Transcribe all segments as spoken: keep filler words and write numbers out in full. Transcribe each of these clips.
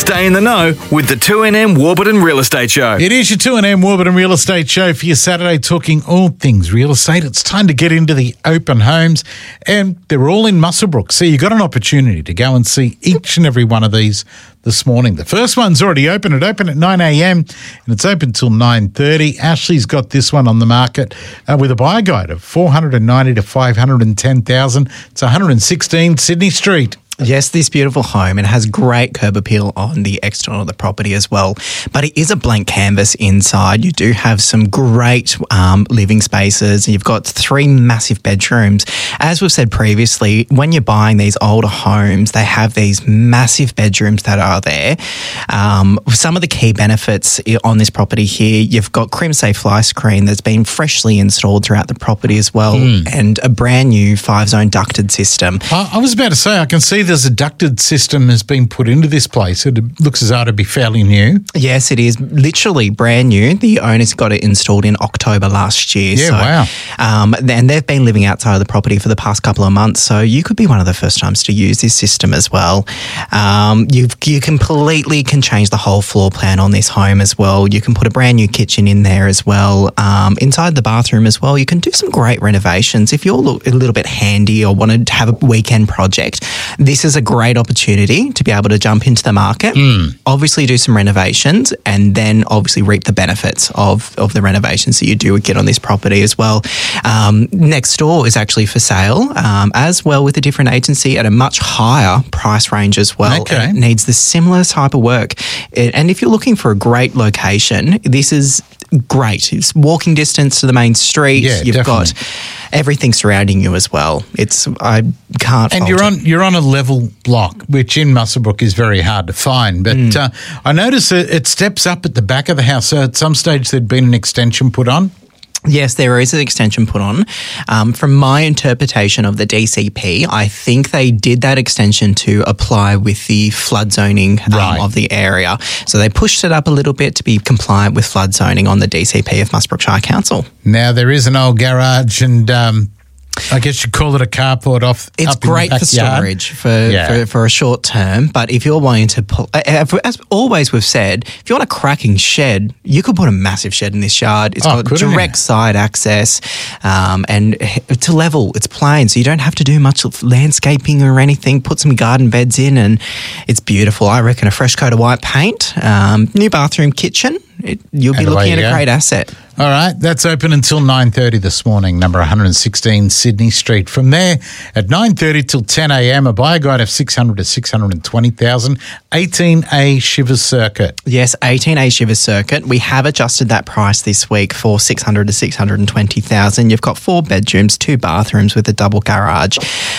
Stay in the know with the two N M Warburton Real Estate Show. It is your two N M Warburton Real Estate Show for your Saturday, talking all things real estate. It's time to get into the open homes, and they're all in Muswellbrook. So you got an opportunity to go and see each and every one of these this morning. The first one's already open. It opened at nine a.m. and it's open till nine thirty. Ashley's got this one on the market uh, with a buyer guide of four hundred ninety to five hundred ten thousand. It's one hundred sixteen Sydney Street. Yes, this beautiful home, and it has great curb appeal on the external of the property as well. But it is a blank canvas inside. You do have some great um, living spaces. You've got three massive bedrooms. As we've said previously, when you're buying these older homes, they have these massive bedrooms that are there. Um, some of the key benefits on this property here, you've got CrimSafe fly screen that's been freshly installed throughout the property as well, mm. and a brand new five-zone ducted system. I, I was about to say, I can see there's a ducted system has been put into this place. It looks as though it'd be fairly new. Yes, it is literally brand new. The owners got it installed in October last year. Yeah, so, wow. Um, and they've been living outside of the property for the past couple of months, so you could be one of the first times to use this system as well. Um, you you completely can change the whole floor plan on this home as well. You can put a brand new kitchen in there as well. Um, inside the bathroom as well, you can do some great renovations. If you're a little bit handy or wanted to have a weekend project, this is a great opportunity to be able to jump into the market, mm. obviously do some renovations, and then obviously reap the benefits of, of the renovations that you do get on this property as well. Um, next door is actually for sale um, as well with a different agency at a much higher price range as well. Okay. It needs the similar type of work. It, and if you're looking for a great location, this is great. It's walking distance to the main street. Yeah, You've definitely. got everything surrounding you as well. It's I can't. And fault you're it. on you're on a level block, which in Muswellbrook is very hard to find. But mm. uh, I notice it, it steps up at the back of the house. So at some stage there'd been an extension put on. Yes, there is an extension put on. Um, from my interpretation of the D C P, I think they did that extension to apply with the flood zoning um, right. of the area. So they pushed it up a little bit to be compliant with flood zoning on the D C P of Muswellbrook Shire Council. Now, there is an old garage and um, I guess you'd call it a carport off. It's up in great the for backyard. storage for, Yeah. for, for a short term, but if you're wanting to pull, as always we've said, if you want a cracking shed, you could put a massive shed in this yard. It's Oh, got couldn't direct it? side access, um, and to level, it's plain, so you don't have to do much landscaping or anything. Put some garden beds in, and it's beautiful. I reckon a fresh coat of white paint, um, new bathroom, kitchen. It, you'll be And away looking at you a go. great asset. All right, that's open until nine thirty this morning, number one hundred sixteen Sydney Street. From there, at nine thirty till ten a.m, a buyer guide of six hundred to six hundred twenty thousand, eighteen A Shivers Circuit. Yes, eighteen A Shivers Circuit. We have adjusted that price this week for six hundred to six hundred twenty thousand. You've got four bedrooms, two bathrooms with a double garage.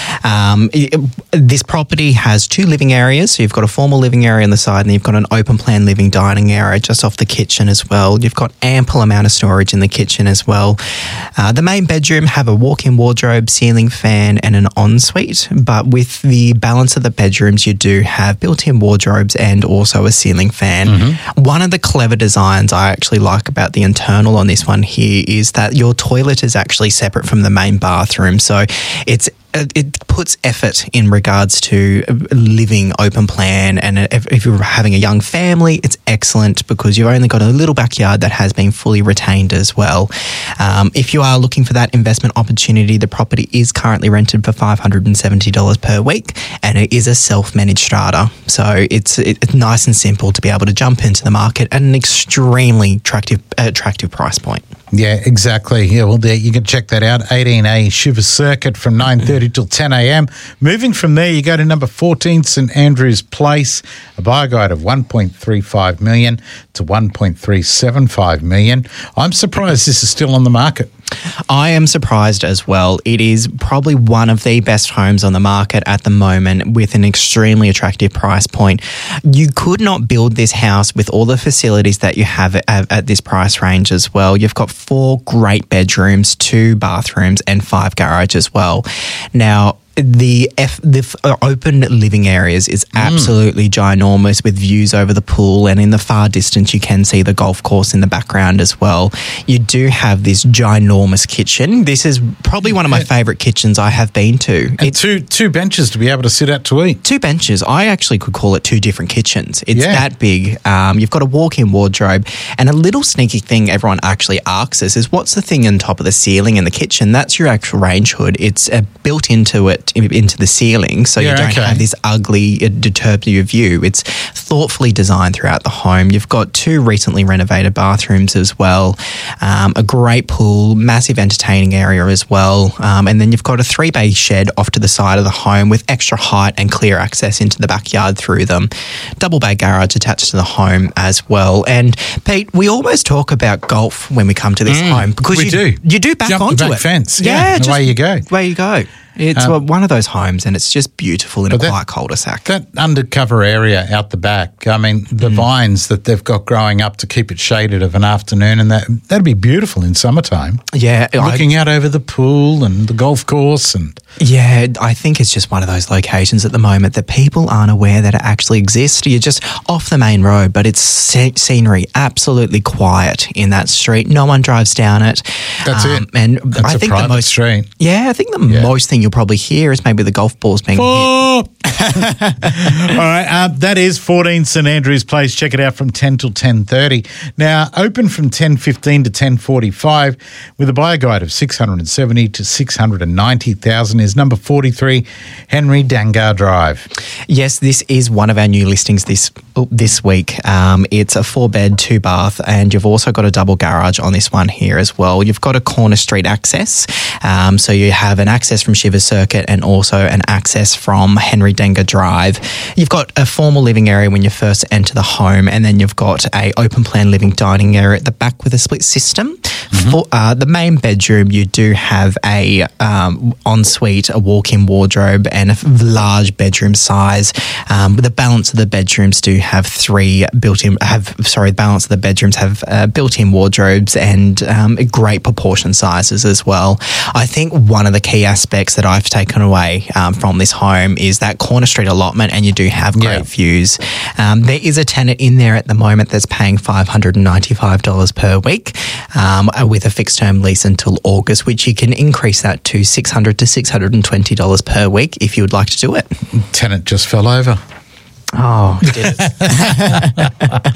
Um, it, this property has two living areas. So you've got a formal living area on the side, and you've got an open plan living dining area just off the kitchen as well. You've got ample amount of storage in the kitchen as well. Uh, the main bedroom have a walk-in wardrobe, ceiling fan, and an ensuite. But with the balance of the bedrooms, you do have built-in wardrobes and also a ceiling fan. Mm-hmm. One of the clever designs I actually like about the internal on this one here is that your toilet is actually separate from the main bathroom. So it's it puts effort in regards to living open plan, and if, if you're having a young family, it's excellent because you've only got a little backyard that has been fully retained as well. Um, if you are looking for that investment opportunity, the property is currently rented for five hundred seventy dollars per week, and it is a self-managed strata. So it's, it's nice and simple to be able to jump into the market at an extremely attractive, attractive price point. Yeah, exactly. Yeah, well, there you can check that out. eighteen A Shivers Circuit from nine thirty till ten a.m. Moving from there, you go to number fourteen St Andrews Place, a buyer guide of one point three five million to one point three seven five million. I'm surprised this is still on the market. I am surprised as well. It is probably one of the best homes on the market at the moment with an extremely attractive price point. You could not build this house with all the facilities that you have at, at this price range as well. You've got four great bedrooms, two bathrooms, and five garages as well. Now, the F, the f- uh, open living areas is absolutely ginormous with views over the pool, and in the far distance you can see the golf course in the background as well. You do have this ginormous kitchen. This is probably one of my favourite kitchens I have been to. And It's two two benches to be able to sit at to eat. two benches. I actually could call it two different kitchens. It's Yeah. that big. Um, you've got a walk-in wardrobe, and a little sneaky thing everyone actually asks us is, what's the thing on top of the ceiling in the kitchen? That's your actual range hood. It's uh, built into it, into the ceiling, so Yeah, you don't okay. have this ugly, uh, deterb your view. It's thoughtfully designed throughout the home. You've got two recently renovated bathrooms as well, um, a great pool, massive entertaining area as well, um, and then you've got a three-bay shed off to the side of the home with extra height and clear access into the backyard through them. Double bay garage attached to the home as well. And Pete, we almost talk about golf when we come to this home because we you do. you do back Jump the onto back it. fence. Yeah, and just away you go. Away you go. It's Um, one of those homes, and it's just beautiful in a But that- quiet cul-de-sac. That undercover area out the back, I mean, the vines that they've got growing up to keep it shaded of an afternoon, and that, that'd be beautiful in summertime. yeah, I- Looking out over the pool and the golf course and... Yeah, I think it's just one of those locations at the moment that people aren't aware that it actually exists. You're just off the main road, but it's sce- scenery, absolutely quiet in that street. No one drives down it. That's it. And That's I a think the private most street. Yeah, I think the Yeah. most thing you'll probably hear is maybe the golf balls being hit. Oh! All right, uh, that is fourteen St Andrews Place. Check it out from ten till ten thirty. Now, open from ten fifteen to ten forty-five with a buyer guide of six hundred seventy to six hundred ninety thousand is number forty-three Henry Dangar Drive. Yes, this is one of our new listings this this week. Um, it's a four bed, two bath, and you've also got a double garage on this one here as well. You've got a corner street access, um, so you have an access from Shivers Circuit and also an access from Henry Dangar Drive. You've got a formal living area when you first enter the home, and then you've got a open plan living dining area at the back with a split system. For uh, the main bedroom, you do have a um, ensuite, a walk-in wardrobe, and a f- large bedroom size. Um, the balance of the bedrooms do have three built-in. Have sorry, the balance of the bedrooms have uh, built-in wardrobes and um, great proportion sizes as well. I think one of the key aspects that I've taken away um, from this home is that corner street allotment, and you do have great Yeah. views. Um, there is a tenant in there at the moment that's paying five hundred ninety-five dollars per week. Um, with a fixed term lease until August, which you can increase that to six hundred dollars to six hundred twenty dollars per week if you would like to do it. Tenant just fell over. Oh, did it?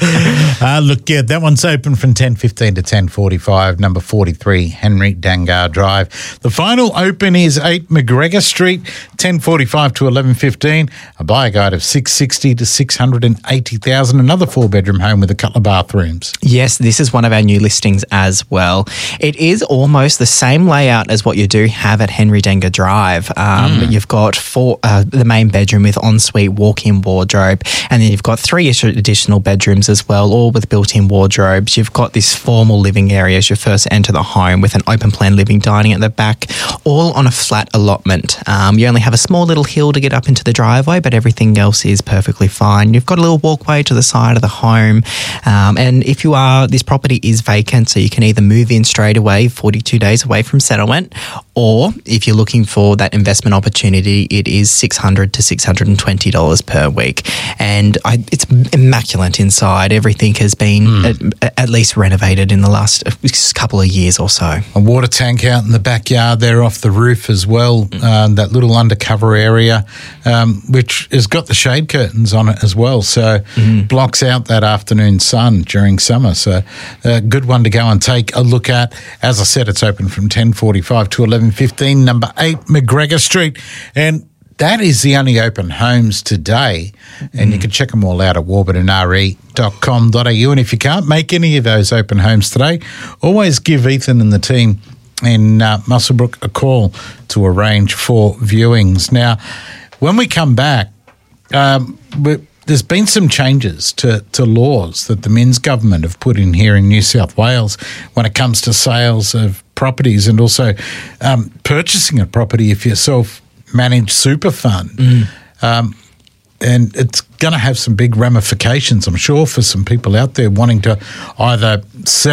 Uh, look, yeah, that one's open from ten fifteen to ten forty-five, number forty-three, Henry Dangar Drive. The final open is eight McGregor Street, ten forty-five to eleven fifteen, a buyer guide of six sixty to six hundred eighty thousand, another four-bedroom home with a couple of bathrooms. Yes, this is one of our new listings as well. It is almost the same layout as what you do have at Henry Dangar Drive. Um, You've got four, uh, the main bedroom with ensuite walk-in wardrobe, and then you've got three additional bedrooms as well, all with built-in wardrobes. You've got this formal living area as you first enter the home with an open plan living dining at the back, all on a flat allotment. Um, you only have a small little hill to get up into the driveway, but everything else is perfectly fine. You've got a little walkway to the side of the home, um, and if you are, this property is vacant, so you can either move in straight away, forty-two days away from settlement, or if you're looking for that investment opportunity, it is six hundred dollars to six hundred twenty dollars per week. And I, it's immaculate inside. Everything has been mm. at, at least renovated in the last couple of years or so. A water tank out in the backyard there off the roof as well, mm. uh, that little undercover area, um, which has got the shade curtains on it as well, so mm. blocks out that afternoon sun during summer. So a good one to go and take a look at. As I said, it's open from ten forty-five to eleven fifteen, number eight McGregor Street. And that is the only open homes today, and mm. you can check them all out at warburton r e dot com dot a u. And if you can't make any of those open homes today, always give Ethan and the team in uh, Muswellbrook a call to arrange for viewings. Now, when we come back, um, we, there's been some changes to, to laws that the Minns government have put in here in New South Wales when it comes to sales of properties and also um, purchasing a property if you're self-managed super fund. Mm. Um, and it's going to have some big ramifications, I'm sure, for some people out there wanting to either sell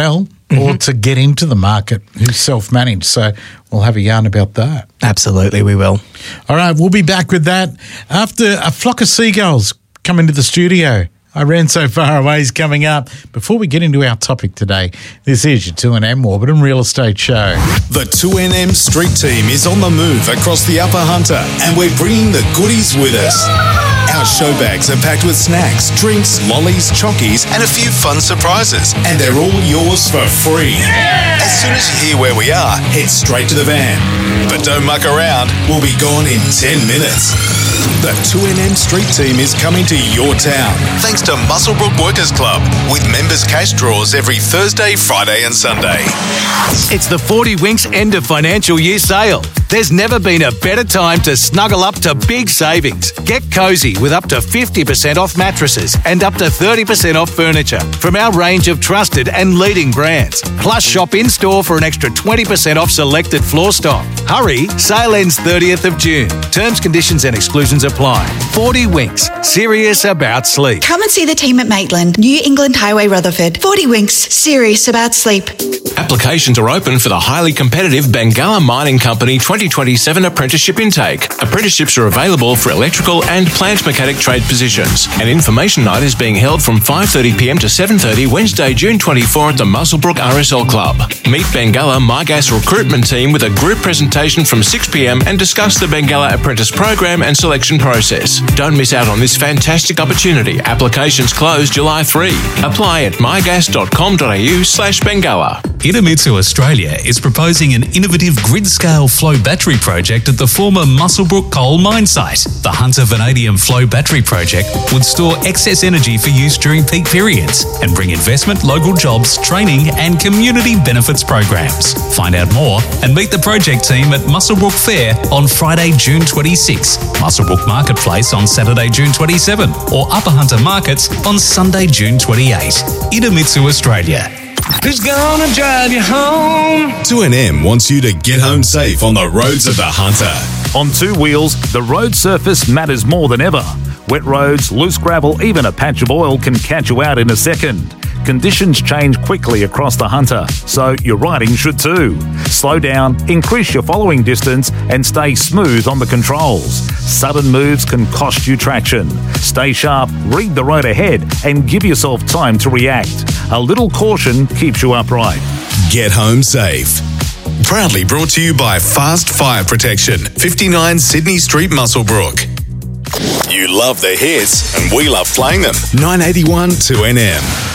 mm-hmm. or to get into the market who's self-managed. So we'll have a yarn about that. Absolutely, we will. All right, we'll be back with that after a flock of seagulls come into the studio. I Ran So Far Away is coming up. Before we get into our topic today, this is your two N M Warburton Real Estate Show. The two N M Street Team is on the move across the Upper Hunter, and we're bringing the goodies with us. Our show bags are packed with snacks, drinks, lollies, chockies, and a few fun surprises. And they're all yours for free. Yeah! As soon as you hear where we are, head straight to the van. But don't muck around, we'll be gone in ten minutes. The two N M Street Team is coming to your town, thanks to Muswellbrook Workers Club, with members' cash draws every Thursday, Friday and Sunday. It's the forty Winks end of financial year sale. There's never been a better time to snuggle up to big savings. Get cosy with up to fifty percent off mattresses and up to thirty percent off furniture from our range of trusted and leading brands. Plus, shop in-store for an extra twenty percent off selected floor stock. Hurry, sale ends thirtieth of June. Terms, conditions and exclusions apply. forty Winks, serious about sleep. Come and see the team at Maitland, New England Highway, Rutherford. forty Winks, serious about sleep. Applications are open for the highly competitive Bengalla Mining Company twenty twenty-seven apprenticeship intake. Apprenticeships are available for electrical and plant mechanic trade positions. An information night is being held from five thirty p m to seven thirty Wednesday, June twenty-fourth at the Muswellbrook R S L Club. Meet Bengalla MyGas recruitment team with a group presentation from six p m and discuss the Bengalla apprentice program and selection process. Don't miss out on this fantastic opportunity. Applications close July third. Apply at mygas dot com dot a u slash Bengalla. Idemitsu Australia is proposing an innovative grid-scale flow battery project at the former Muswellbrook coal mine site. The Hunter Vanadium Flow Battery Project would store excess energy for use during peak periods and bring investment, local jobs, training and community benefits programs. Find out more and meet the project team at Muswellbrook Fair on Friday, June twenty-sixth, Muswellbrook Marketplace on Saturday, June twenty-seventh, or Upper Hunter Markets on Sunday, June twenty-eighth. Idemitsu Australia. Who's gonna drive you home? two N M wants you to get home safe on the roads of the Hunter. On two wheels, the road surface matters more than ever. Wet roads, loose gravel, even a patch of oil can catch you out in a second. Conditions change quickly across the Hunter, so your riding should too. Slow down, increase your following distance, and stay smooth on the controls. Sudden moves can cost you traction. Stay sharp, read the road ahead, and give yourself time to react. A little caution keeps you upright. Get home safe. Proudly brought to you by Fast Fire Protection, fifty-nine Sydney Street, Muswellbrook. You love the hits, and we love playing them. nine eighty-one two N M.